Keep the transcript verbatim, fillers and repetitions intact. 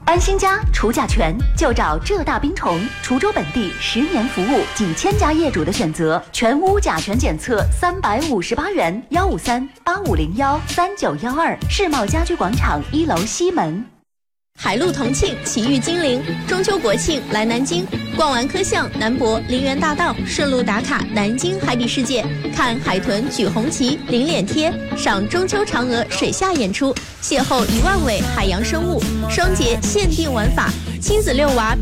安心家除甲醛就找浙大冰虫，滁州本地十年服务，几千家业主的选择，全屋甲醛检测三百五十八元，幺五三八五零幺三九幺二，世贸家居广场一楼西门。 海陆同庆，奇遇金陵，中秋国庆来南京，逛完科巷、南博、陵园大道，顺路打卡南京海底世界，看海豚举红旗、领脸贴，赏中秋嫦娥水下演出，邂逅一万尾海洋生物，双节限定玩法，亲子遛娃